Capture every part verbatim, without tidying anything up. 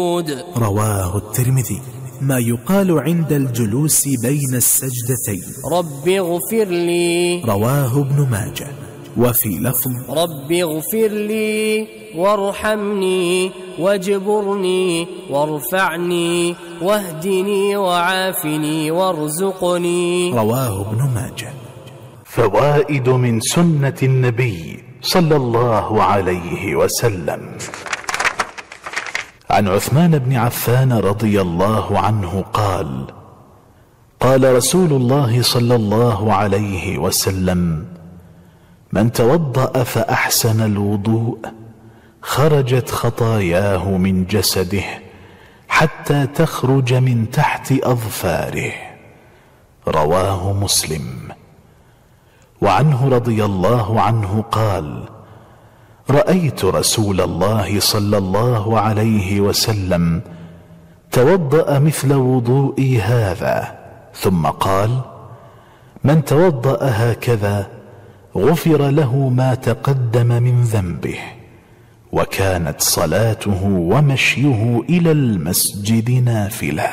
رواه الترمذي. ما يقال عند الجلوس بين السجدتين: رب اغفر لي. رواه ابن ماجه. وفي لفظ: رب اغفر لي وارحمني واجبرني وارفعني واهدني وعافني وارزقني. رواه ابن ماجه. فوائد من سنة النبي صلى الله عليه وسلم. عن عثمان بن عفان رضي الله عنه قال: قال رسول الله صلى الله عليه وسلم: من توضأ فأحسن الوضوء خرجت خطاياه من جسده حتى تخرج من تحت أظفاره. رواه مسلم. وعنه رضي الله عنه قال: رأيت رسول الله صلى الله عليه وسلم توضأ مثل وضوئي هذا، ثم قال: من توضأ هكذا غفر له ما تقدم من ذنبه. وكانت صلاته ومشيه إلى المسجد نافلة.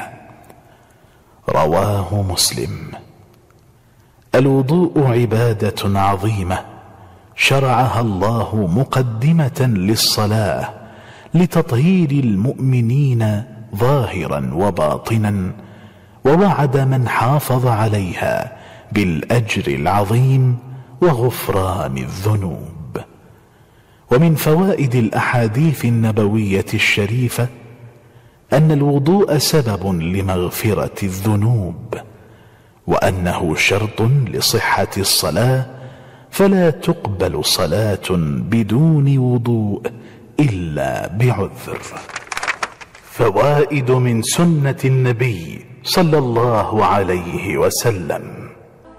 رواه مسلم. الوضوء عبادة عظيمة شرعها الله مقدمة للصلاة لتطهير المؤمنين ظاهرا وباطنا، ووعد من حافظ عليها بالأجر العظيم وغفران الذنوب. ومن فوائد الأحاديث النبوية الشريفة أن الوضوء سبب لمغفرة الذنوب، وأنه شرط لصحة الصلاة، فلا تقبل صلاة بدون وضوء إلا بعذر. فوائد من سنة النبي صلى الله عليه وسلم.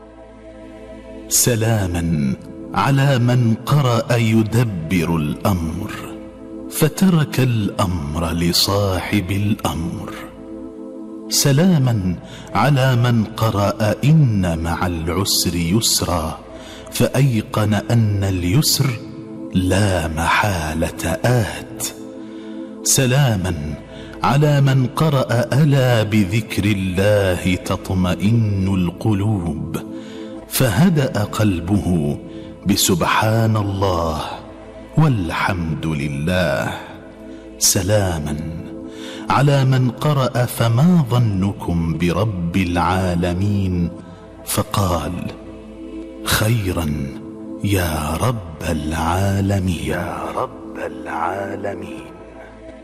سلاما على من قرأ يدبر الأمر فترك الأمر لصاحب الأمر. سلاما على من قرأ إن مع العسر يسرا فأيقن أن اليسر لا محالة آت. سلاما على من قرأ ألا بذكر الله تطمئن القلوب فهدأ قلبه بسبحان الله والحمد لله. سلاما على من قرأ فما ظنكم برب العالمين فقال خيرا يا رب العالمين. يا رب العالمين.